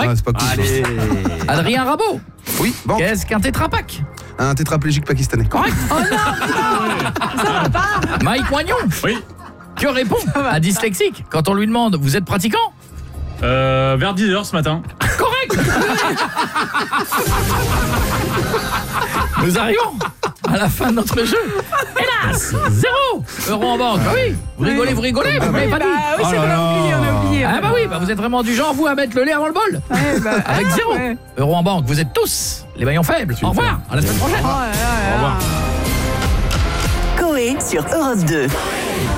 Correct. Ah, c'est pas cool. Allez. Adrien Rabot. Oui, banque. Qu'est-ce qu'un tétrapac? Un tétraplégique pakistanais. Correct. Oh non, ça va pas. Mike Moignon. Oui. Que répond un dyslexique quand on lui demande vous êtes pratiquant? Vers 10h ce matin. Correct. Nous arrivons à la fin de notre jeu. Hélas, 0 € en banque. Ah oui, vous rigolez, vous m'avez pas dit. Bah oui, c'est qu'on a oublié, on a oublié. Ah bah oui, vous êtes vraiment du genre vous à mettre le lait avant le bol. Ouais, bah, Avec 0 € en banque, vous êtes tous les maillons faibles. Au revoir, à la semaine prochaine. Oh là là là. Au revoir. Coé sur Europe 2.